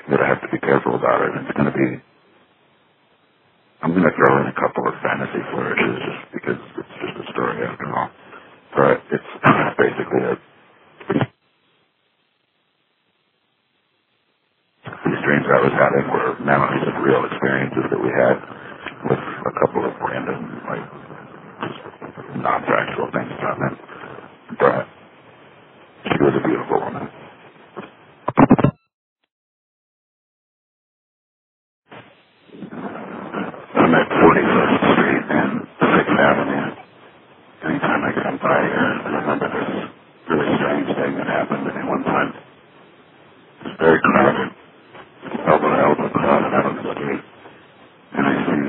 that I have to be careful about it. It's going to be, I'm going to throw in a couple of fantasy flourishes just because it's just a story after all. But it's basically these dreams I was having were memories of real experiences that we had with a couple of random, like, just non-factual things happening. But she was a beautiful woman. I'm at 41st Street and 6th Avenue. Anytime I come by here, I remember this really strange thing that happened to me one time. It's very crowded, elbow to elbow crowded out on the street. And I see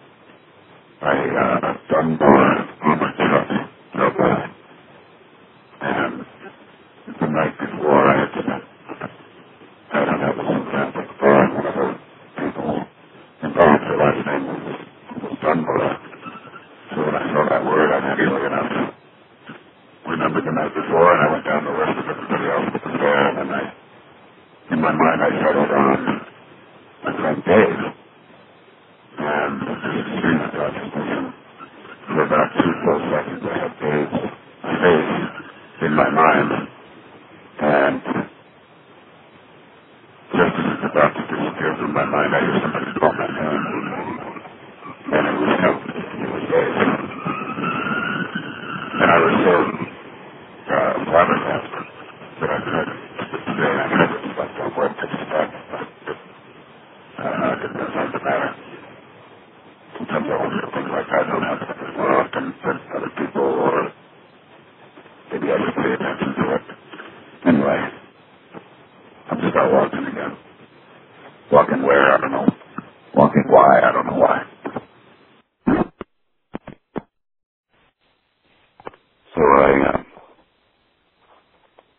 a Dunbar on my truck go by. And the night before I had spent, I don't know, with some friends at the bar, and one of the people involved, their last name was Dunbar. So when I saw that word, I naturally enough remembered the night before, and I went down the list of everybody else that was there, and then in my mind, I settled on my friend Dave, and this is stream of consciousness, and for about 2 full seconds, I had Dave's face in my mind, and just as it's about to disappear from my mind, I hear somebody call my name, and it was him. It was Dave. And I was so flabbergasted that I tried to today, and I tried to reflect on what to expect, but it didn't seem to matter. Sometimes I wonder if things like that don't happen more often than other people, or maybe I just pay attention to it. Anyway, I'm just out walking again. Walking where? I don't know. Walking why? I don't know why. So